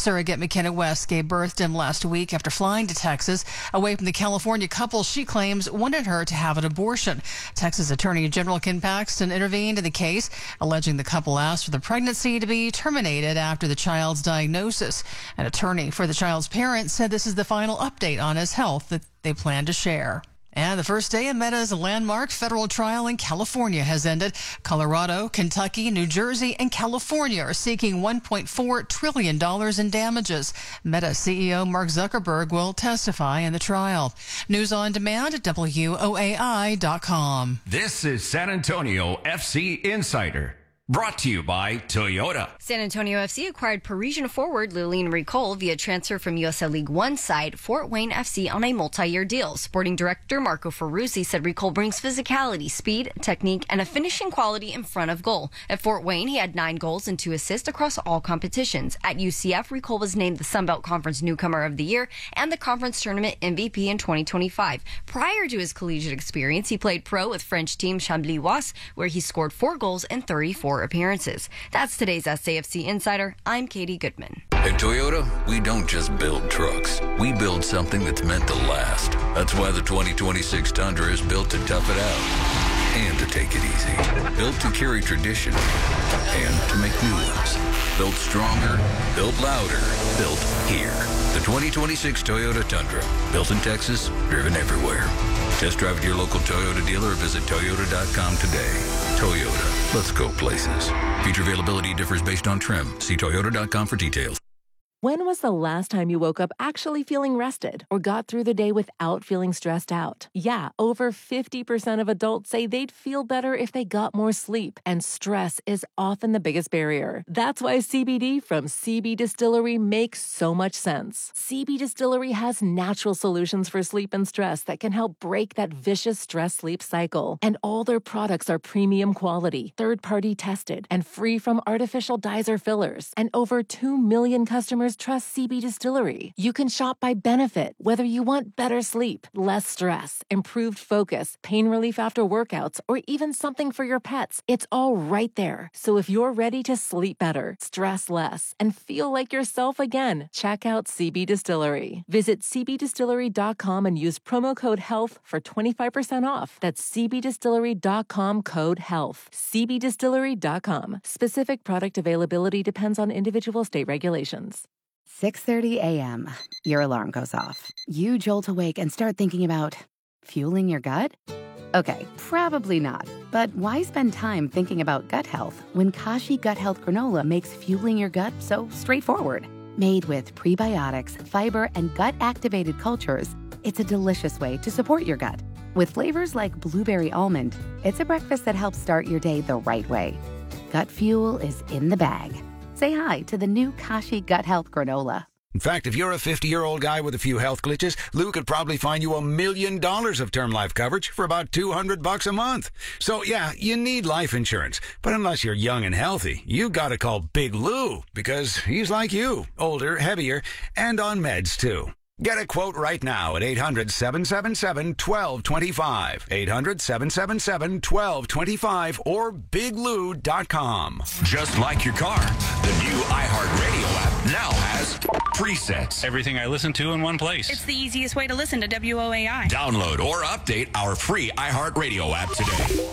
Surrogate McKenna West gave birth to him last week after flying to Texas away from the California couple she claims wanted her to have an abortion. Texas Attorney General Ken Paxton intervened in the case, alleging the couple asked for the pregnancy to be terminated after the child's diagnosis. An attorney for the child's parents said this is the final update on his health that they plan to share. And the first day of Meta's landmark federal trial in California has ended. Colorado, Kentucky, New Jersey, and California are seeking $1.4 trillion in damages. Meta CEO Mark Zuckerberg will testify in the trial. News on demand at WOAI.com. This is San Antonio FC Insider. Brought to you by Toyota. San Antonio FC acquired Parisian forward Lilian Ricol via transfer from USL League One side Fort Wayne FC on a multi-year deal. Sporting director Marco Ferruzzi said Ricol brings physicality, speed, technique, and a finishing quality in front of goal. At Fort Wayne, he had 9 goals and 2 assists across all competitions. At UCF, Ricol was named the Sunbelt Conference Newcomer of the Year and the Conference Tournament MVP in 2025. Prior to his collegiate experience, he played pro with French team Chambly-Oise, where he scored 4 goals in 34 appearances. That's today's SAFC Insider. I'm Katie Goodman. At Toyota, we don't just build trucks. We build something that's meant to last. That's why the 2026 Tundra is built to tough it out and to take it easy. Built to carry tradition and to make new ones. Built stronger, built louder, built here. The 2026 Toyota Tundra. Built in Texas, driven everywhere. Test drive at your local Toyota dealer or visit Toyota.com today. Toyota, let's go places. Feature availability differs based on trim. See Toyota.com for details. When was the last time you woke up actually feeling rested or got through the day without feeling stressed out? Yeah, over 50% of adults say they'd feel better if they got more sleep, and stress is often the biggest barrier. That's why CBD from CB Distillery makes so much sense. CB Distillery has natural solutions for sleep and stress that can help break that vicious stress-sleep cycle. And all their products are premium quality, third-party tested, and free from artificial dyes or fillers. And over 2 million customers trust CB Distillery. You can shop by benefit, whether you want better sleep, less stress, improved focus, pain relief after workouts, or even something for your pets. It's all right there. So if you're ready to sleep better, stress less, and feel like yourself again, check out CB Distillery. Visit cbdistillery.com and use promo code HEALTH for 25% off. That's cbdistillery.com code HEALTH. cbdistillery.com. Specific product availability depends on individual state regulations. 6:30 a.m. Your alarm goes off. You jolt awake and start thinking about fueling your gut? Okay, probably not. But why spend time thinking about gut health when Kashi Gut Health Granola makes fueling your gut so straightforward? Made with prebiotics, fiber, and gut-activated cultures, it's a delicious way to support your gut. With flavors like blueberry almond, it's a breakfast that helps start your day the right way. Gut fuel is in the bag. Say hi to the new Kashi Gut Health Granola. In fact, if you're a 50-year-old guy with a few health glitches, Lou could probably find you $1 million of term life coverage for about $200 a month. So, yeah, you need life insurance. But unless you're young and healthy, you gotta call Big Lou, because he's like you, older, heavier, and on meds, too. Get a quote right now at 800-777-1225. 800-777-1225 or biglou.com. Just like your car, the new iHeartRadio app now has presets. Everything I listen to in one place. It's the easiest way to listen to WOAI. Download or update our free iHeartRadio app today.